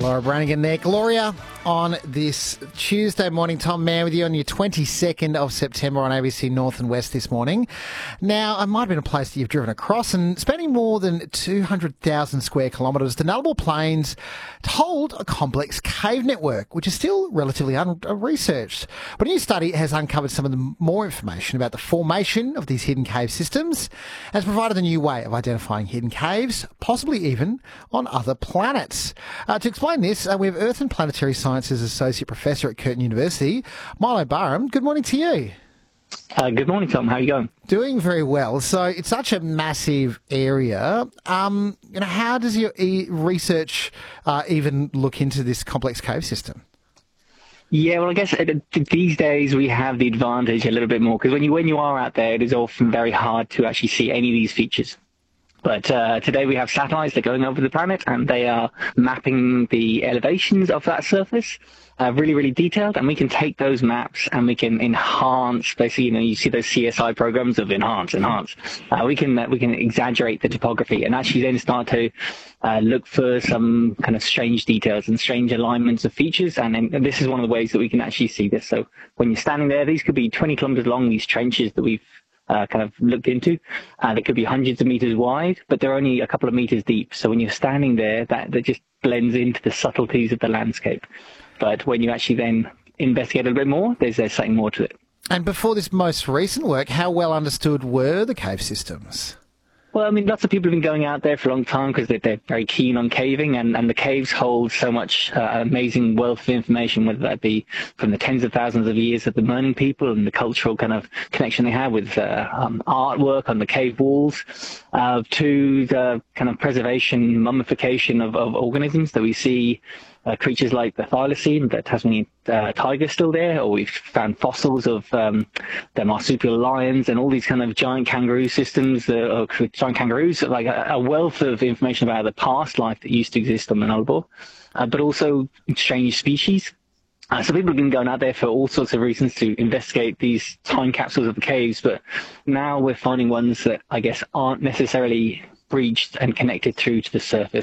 Laura Branigan there. Gloria, on this Tuesday morning. Tom Mann with you on your 22nd of September on ABC North and West this morning. Now, it might have been a place that you've driven across, and spending more than 200,000 square kilometres, the Nullarbor Plains hold a complex cave network, which is still relatively unresearched. But a new study has uncovered some of the more information about the formation of these hidden cave systems, and has provided a new way of identifying hidden caves, possibly even on other planets. To explain this, we have Earth and Planetary Sciences Associate Professor at Curtin University, Milo Barham. Good morning to you. Good morning, Tom. How are you going? Doing very well. So it's such a massive area. How does your research even look into this complex cave system? Yeah, well, I guess these days we have the advantage a little bit more because when you are out there, it is often very hard to actually see any of these features. But today we have satellites that are going over the planet, and they are mapping the elevations of that surface, really, really detailed. And we can take those maps and we can enhance. Basically, you see those CSI programs of enhance. We can exaggerate the topography and actually then start to look for some kind of strange details and strange alignments of features. And this is one of the ways that we can actually see this. So when you're standing there, these could be 20 kilometers long. These trenches that we've kind of looked into, and it could be hundreds of meters wide, but they're only a couple of meters deep. So when you're standing there, that just blends into the subtleties of the landscape. But when you actually then investigate a little bit more, there's something more to it. And before this most recent work, how well understood were the cave systems? Well, I mean, lots of people have been going out there for a long time because they're very keen on caving, and the caves hold so much amazing wealth of information, whether that be from the tens of thousands of years of the Merning people and the cultural kind of connection they have with artwork on the cave walls, to the kind of preservation, mummification of organisms that we see. Creatures like the thylacine, the Tasmanian tiger still there, or we've found fossils of the marsupial lions and all these kind of giant kangaroo systems, giant kangaroos, like a wealth of information about the past life that used to exist on the Nullarbor, but also strange species. So people have been going out there for all sorts of reasons to investigate these time capsules of the caves, but now we're finding ones that I guess aren't necessarily breached and connected through to the surface.